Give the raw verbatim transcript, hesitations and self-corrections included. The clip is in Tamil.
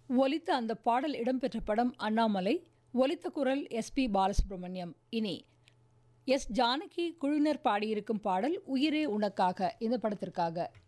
ஒலித்த அந்த பாடல் இடம்பெற்ற படம் அண்ணாமலை. ஒலித்த குரல் எஸ் பி பாலசுப்ரமணியம். இனி எஸ் ஜானகி குழுவினர் பாடியிருக்கும் பாடல் உயிரே உனக்காக இந்த படத்திற்காக.